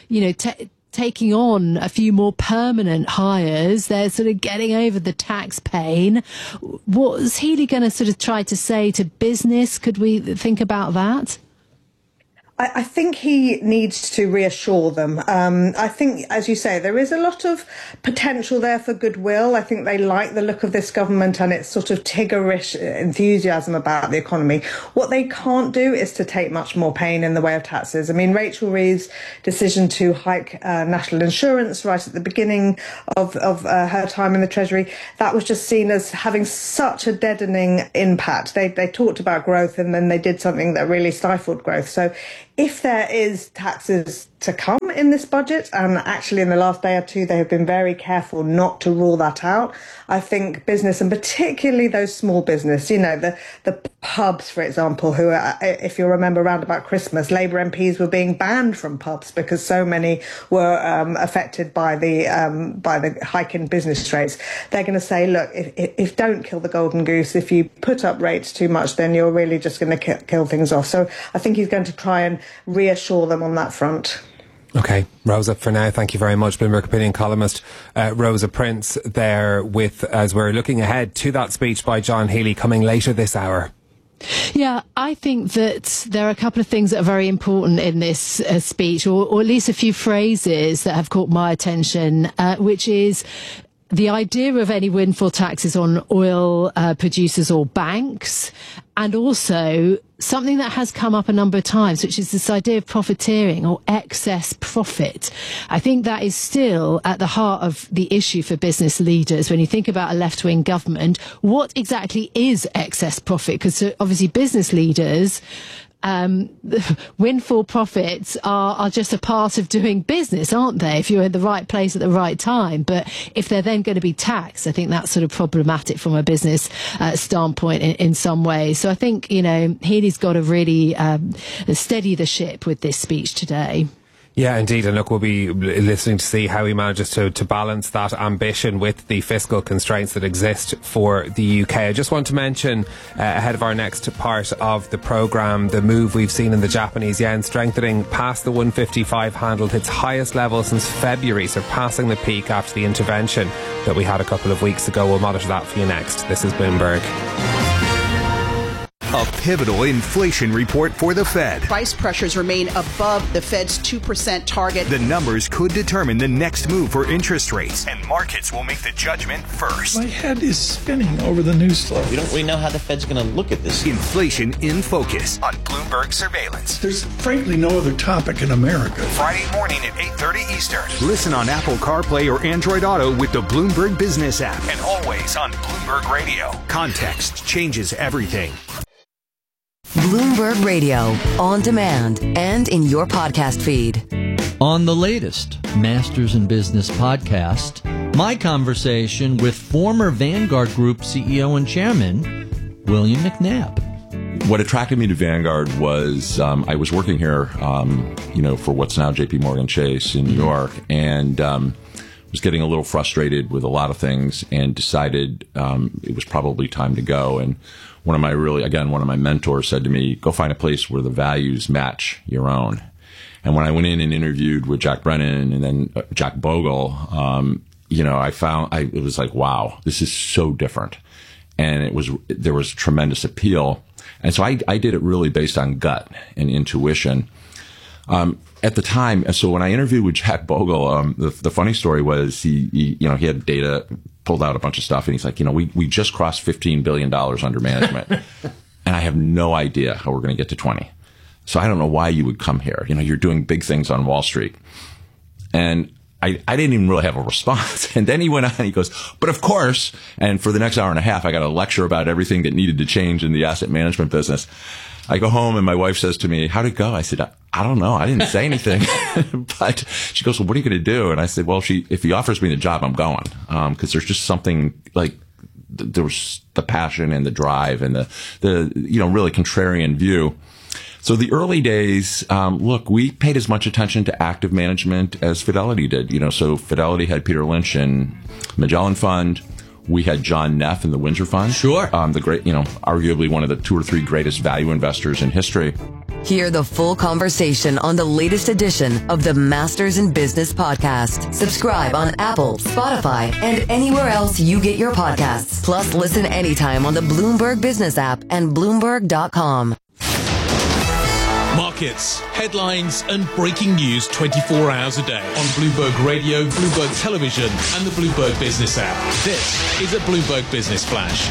taking on a few more permanent hires. They're sort of getting over the tax pain. What's Healy going to sort of try to say to business? Could we think about that? I think he needs to reassure them. I think, as you say, there is a lot of potential there for goodwill. I think they like the look of this government and its sort of Tiggerish enthusiasm about the economy. What they can't do is to take much more pain in the way of taxes. I mean, Rachel Reeves' decision to hike national insurance right at the beginning of her time in the Treasury, that was just seen as having such a deadening impact. They talked about growth and then they did something that really stifled growth. So if there is taxes to come in this budget, and actually in the last day or two they have been very careful not to rule that out, I think business, and particularly those small business, the pubs, for example, who, if you remember around about Christmas, Labour MPs were being banned from pubs because so many were affected by the hike in business rates. They're going to say, look, if don't kill the golden goose, if you put up rates too much, then you're really just going to kill things off. So I think he's going to try and reassure them on that front. Okay, Rosa, for now, thank you very much. Bloomberg opinion columnist Rosa Prince there as we're looking ahead to that speech by John Healy coming later this hour. Yeah, I think that there are a couple of things that are very important in this speech, or at least a few phrases that have caught my attention, which is the idea of any windfall taxes on oil producers or banks, and also something that has come up a number of times, which is this idea of profiteering or excess profit. I think that is still at the heart of the issue for business leaders. When you think about a left-wing government, what exactly is excess profit? Because obviously business leaders, windfall profits are just a part of doing business, aren't they? If you're in the right place at the right time. But if they're then going to be taxed, I think that's sort of problematic from a business standpoint in some ways. So I think, Healy's got to really steady the ship with this speech today. Yeah, indeed. And look, we'll be listening to see how he manages to balance that ambition with the fiscal constraints that exist for the UK. I just want to mention, ahead of our next part of the programme, the move we've seen in the Japanese yen strengthening past the 155 handle, its highest level since February, surpassing the peak after the intervention that we had a couple of weeks ago. We'll monitor that for you next. This is Bloomberg. A pivotal inflation report for the Fed. Price pressures remain above the Fed's 2% target. The numbers could determine the next move for interest rates, and markets will make the judgment first. My head is spinning over the news flow. We don't really know how the Fed's going to look at this. Inflation in Focus on Bloomberg Surveillance. There's frankly no other topic in America. Friday morning at 8:30 Eastern. Listen on Apple CarPlay or Android Auto with the Bloomberg Business app, and always on Bloomberg Radio. Context changes everything. Bloomberg Radio, on demand and in your podcast feed. On the latest Masters in Business podcast, my conversation with former Vanguard Group CEO and Chairman, William McNabb. What attracted me to Vanguard was I was working here, for what's now J.P. Morgan Chase in New York, and was getting a little frustrated with a lot of things and decided it was probably time to go. And one of my mentors said to me, go find a place where the values match your own. And when I went in and interviewed with Jack Brennan and then Jack Bogle, I found it was like, wow, this is so different. And there was tremendous appeal. And so I did it really based on gut and intuition. At the time, so when I interviewed with Jack Bogle, the funny story was he had data, pulled out a bunch of stuff, and he's like, we just crossed $15 billion under management, and I have no idea how we're going to get to 20. So I don't know why you would come here. You're doing big things on Wall Street. And I didn't even really have a response. And then he went on and he goes, but of course, and for the next hour and a half, I got a lecture about everything that needed to change in the asset management business. I go home and my wife says to me, how'd it go? I said, I don't know. I didn't say anything. But she goes, well, what are you going to do? And I said, well, if he offers me the job, I'm going. Because there's just something like, there was the passion and the drive and the really contrarian view. So the early days, look, we paid as much attention to active management as Fidelity did. So Fidelity had Peter Lynch and Magellan Fund. We had John Neff in the Windsor Fund. Sure. The great, arguably one of the 2 or 3 greatest value investors in history. Hear the full conversation on the latest edition of the Masters in Business podcast. Subscribe on Apple, Spotify, and anywhere else you get your podcasts. Plus, listen anytime on the Bloomberg Business app and Bloomberg.com. Markets, headlines, and breaking news 24 hours a day on Bloomberg Radio, Bloomberg Television, and the Bloomberg Business app. This is a Bloomberg Business Flash.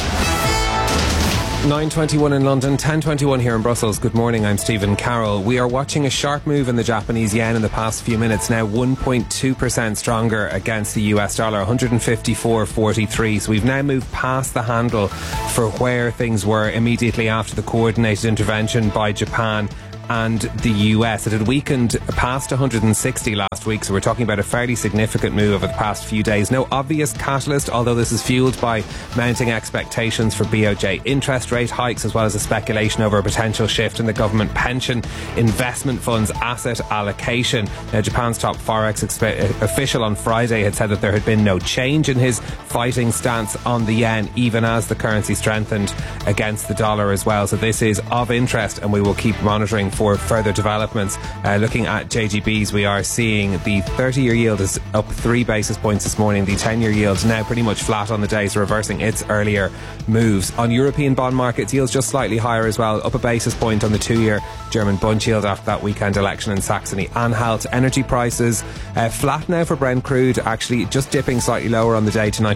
9:21 in London, 10:21 here in Brussels. Good morning, I'm Stephen Carroll. We are watching a sharp move in the Japanese yen in the past few minutes, now 1.2% stronger against the US dollar, 154.43. So we've now moved past the handle for where things were immediately after the coordinated intervention by Japan and the US. It had weakened past 160 last week, so we're talking about a fairly significant move over the past few days. No obvious catalyst, although this is fueled by mounting expectations for BOJ interest rate hikes, as well as a speculation over a potential shift in the government pension investment funds asset allocation. Now, Japan's top Forex official on Friday had said that there had been no change in his fighting stance on the yen, even as the currency strengthened against the dollar as well. So this is of interest, and we will keep monitoring for further developments. Looking at JGBs, we are seeing the 30-year yield is up 3 basis points this morning. The 10-year yield is now pretty much flat on the day, so reversing its earlier moves. On European bond markets, yields just slightly higher as well, up a basis point on the 2-year German Bund yield after that weekend election in Saxony-Anhalt. Energy prices flat now for Brent crude, actually just dipping slightly lower on the day to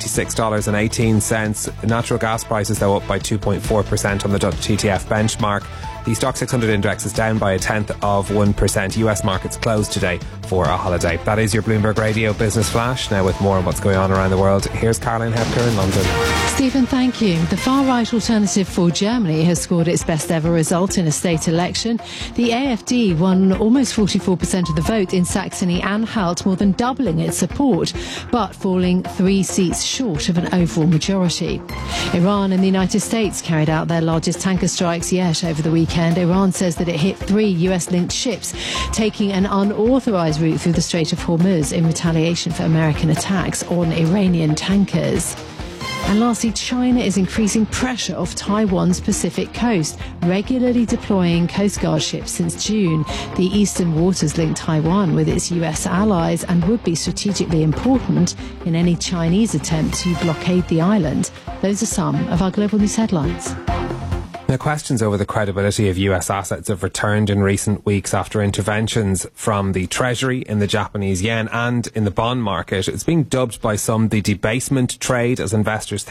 $96.18. Natural gas prices, though, up by 2.4% on the Dutch TTF benchmark. The Stock 600 index is down by 0.1%. US markets closed today for a holiday. That is your Bloomberg Radio Business Flash. Now with more on what's going on around the world, here's Caroline Hepker in London. Stephen, thank you. The far-right Alternative for Germany has scored its best ever result in a state election. The AfD won almost 44% of the vote in Saxony-Anhalt, more than doubling its support, but falling 3 seats short of an overall majority. Iran and the United States carried out their largest tanker strikes yet over the weekend. Iran says that it hit 3 US-linked ships taking an unauthorized route through the Strait of Hormuz in retaliation for American attacks on Iranian tankers. And lastly, China is increasing pressure off Taiwan's Pacific coast, regularly deploying Coast Guard ships since June. The eastern waters link Taiwan with its US allies and would be strategically important in any Chinese attempt to blockade the island. Those are some of our global news headlines. Now, questions over the credibility of US assets have returned in recent weeks after interventions from the Treasury in the Japanese yen and in the bond market. It's being dubbed by some the debasement trade, as investors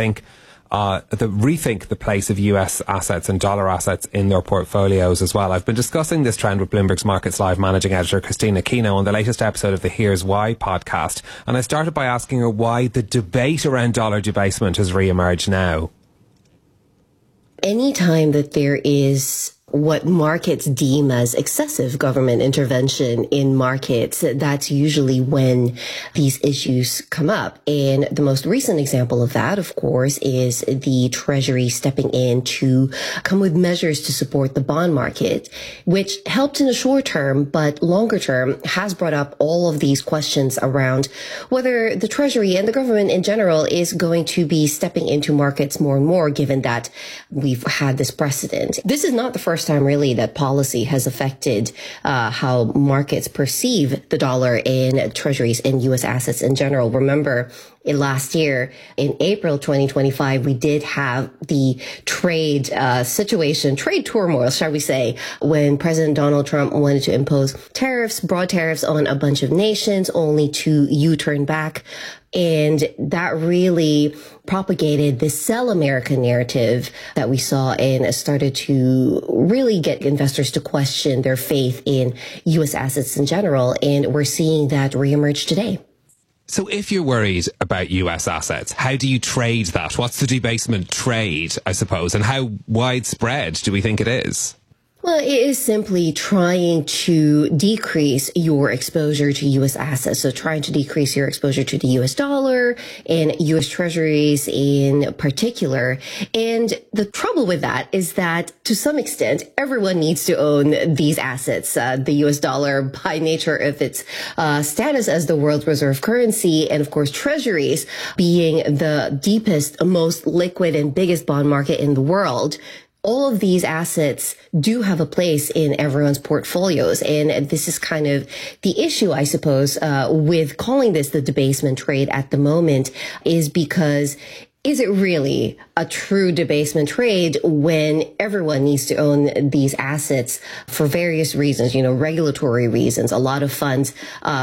rethink the place of US assets and dollar assets in their portfolios as well. I've been discussing this trend with Bloomberg's Markets Live managing editor Christina Kino on the latest episode of the Here's Why podcast. And I started by asking her why the debate around dollar debasement has re-emerged now. Anytime that there is what markets deem as excessive government intervention in markets, that's usually when these issues come up. And the most recent example of that, of course, is the Treasury stepping in to come with measures to support the bond market, which helped in the short term, but longer term has brought up all of these questions around whether the Treasury and the government in general is going to be stepping into markets more and more, given that we've had this precedent. This is not the first time really that policy has affected how markets perceive the dollar and treasuries and U.S. assets in general. Remember, last year, in April 2025, we did have the trade situation, trade turmoil, shall we say, when President Donald Trump wanted to impose tariffs, broad tariffs on a bunch of nations, only to U-turn back. And that really propagated this sell America narrative that we saw and started to really get investors to question their faith in U.S. assets in general. And we're seeing that reemerge today. So if you're worried about US assets, how do you trade that? What's the debasement trade, I suppose? And how widespread do we think it is? Well, it is simply trying to decrease your exposure to U.S. assets. So trying to decrease your exposure to the U.S. dollar and U.S. treasuries in particular. And the trouble with that is that to some extent, everyone needs to own these assets. The U.S. dollar, by nature of its status as the world's reserve currency, and of course, treasuries being the deepest, most liquid and biggest bond market in the world. All of these assets do have a place in everyone's portfolios. And this is kind of the issue, I suppose, with calling this the debasement trade at the moment, is because is it really a true debasement trade when everyone needs to own these assets for various reasons, regulatory reasons? A lot of funds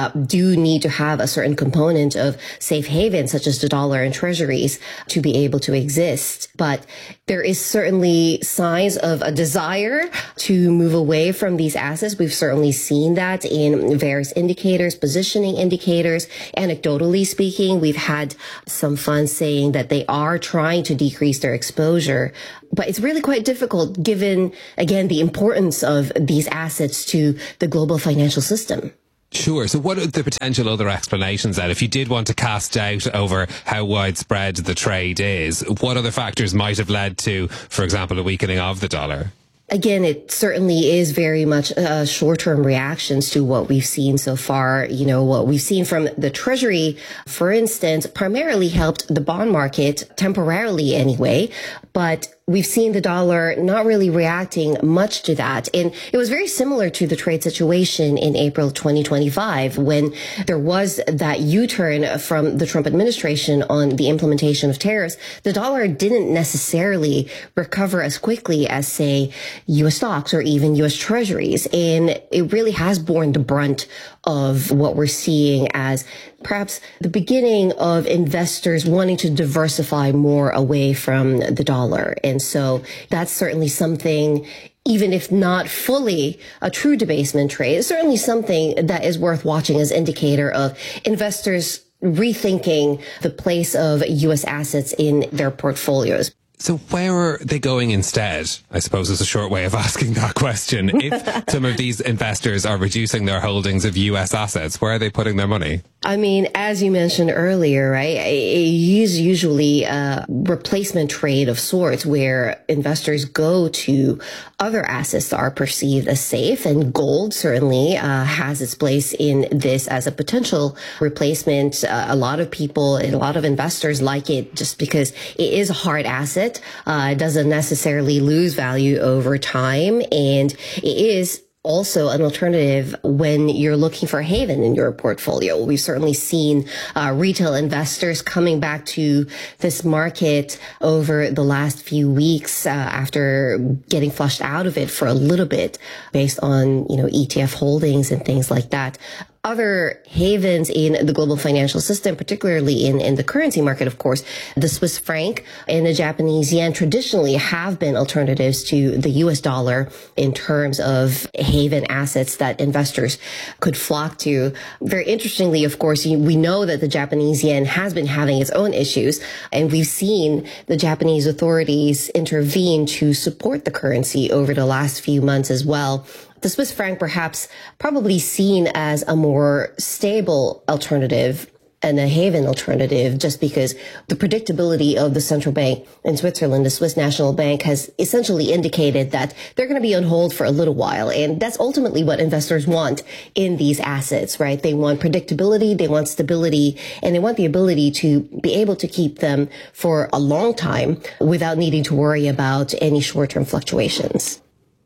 do need to have a certain component of safe haven, such as the dollar and treasuries, to be able to exist. But there is certainly signs of a desire to move away from these assets. We've certainly seen that in various indicators, positioning indicators. Anecdotally speaking, we've had some funds saying that they are trying to decrease their exposure, but it's really quite difficult given, again, the importance of these assets to the global financial system. Sure. So what are the potential other explanations then? If you did want to cast doubt over how widespread the trade is, what other factors might have led to, for example, a weakening of the dollar? Again, it certainly is very much short-term reactions to what we've seen so far. What we've seen from the Treasury, for instance, primarily helped the bond market temporarily anyway, but we've seen the dollar not really reacting much to that. And it was very similar to the trade situation in April 2025 when there was that U-turn from the Trump administration on the implementation of tariffs. The dollar didn't necessarily recover as quickly as, say, U.S. stocks or even U.S. treasuries. And it really has borne the brunt of what we're seeing as perhaps the beginning of investors wanting to diversify more away from the dollar. And so that's certainly something, even if not fully a true debasement trade, it's certainly something that is worth watching as indicator of investors rethinking the place of U.S. assets in their portfolios. So where are they going instead? I suppose is a short way of asking that question. If some of these investors are reducing their holdings of U.S. assets, where are they putting their money? I mean, as you mentioned earlier, right, it is usually a replacement trade of sorts where investors go to other assets that are perceived as safe, and gold certainly has its place in this as a potential replacement. A lot of people and a lot of investors like it just because it is a hard asset. It doesn't necessarily lose value over time, and it is also an alternative when you're looking for a haven in your portfolio. We've certainly seen retail investors coming back to this market over the last few weeks after getting flushed out of it for a little bit based on, ETF holdings and things like that. Other havens in the global financial system, particularly in the currency market, of course, the Swiss franc and the Japanese yen traditionally have been alternatives to the US dollar in terms of haven assets that investors could flock to. Very interestingly, of course, we know that the Japanese yen has been having its own issues, and we've seen the Japanese authorities intervene to support the currency over the last few months as well. The Swiss franc perhaps probably seen as a more stable alternative and a haven alternative just because the predictability of the central bank in Switzerland, the Swiss National Bank, has essentially indicated that they're going to be on hold for a little while. And that's ultimately what investors want in these assets, right? They want predictability, they want stability, and they want the ability to be able to keep them for a long time without needing to worry about any short-term fluctuations.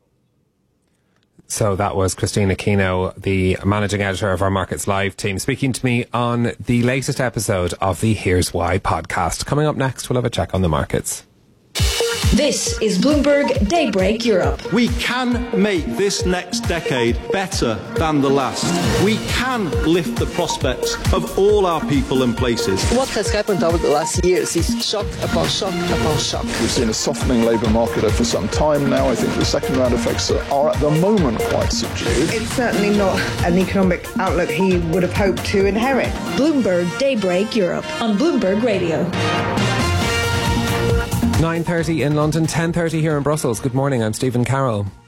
So that was Christina Kino, the managing editor of our Markets Live team, speaking to me on the latest episode of the Here's Why podcast. Coming up next, we'll have a check on the markets. This is Bloomberg Daybreak Europe. We can make this next decade better than the last. We can lift the prospects of all our people and places. What has happened over the last years is shock upon shock upon shock. We've seen a softening labour market for some time now. I think the second round effects are at the moment quite subdued. It's certainly not an economic outlook he would have hoped to inherit. Bloomberg Daybreak Europe on Bloomberg Radio. 9:30 in London, 10:30 here in Brussels. Good morning, I'm Stephen Carroll.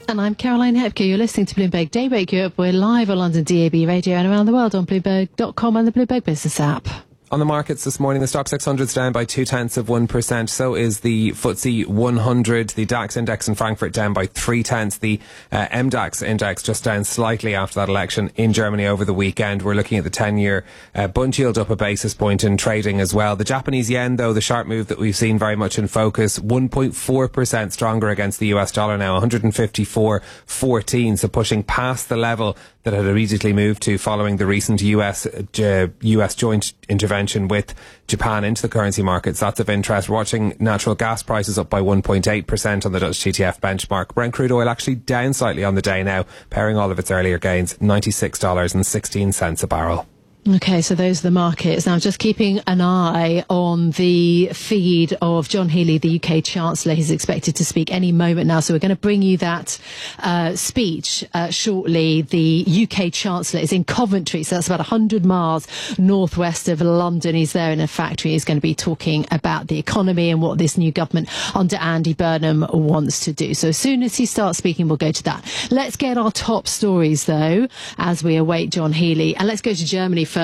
And I'm Caroline Hepker. You're listening to Bloomberg Daybreak Europe. We're live on London DAB radio and around the world on Bloomberg.com and the Bloomberg Business app. On the markets this morning, the Stock 600 is down by 0.2%. So is the FTSE 100. The DAX index in Frankfurt down by 0.3. The MDAX index just down slightly after that election in Germany over the weekend. We're looking at the 10-year bund yield up a basis point in trading as well. The Japanese yen, though, the sharp move that we've seen very much in focus, 1.4% stronger against the US dollar now, 154.14. So pushing past the level that had immediately moved to following the recent US joint intervention with Japan into the currency markets. That's of interest. We're watching natural gas prices up by 1.8% on the Dutch TTF benchmark. Brent crude oil actually down slightly on the day now, pairing all of its earlier gains, $96.16 a barrel. Okay, so those are the markets. Now, just keeping an eye on the feed of John Healey, the UK Chancellor. He's expected to speak any moment now. So we're going to bring you that speech shortly. The UK Chancellor is in Coventry, so that's about 100 miles northwest of London. He's there in a factory. He's going to be talking about the economy and what this new government under Andy Burnham wants to do. So as soon as he starts speaking, we'll go to that. Let's get our top stories, though, as we await John Healey. And let's go to Germany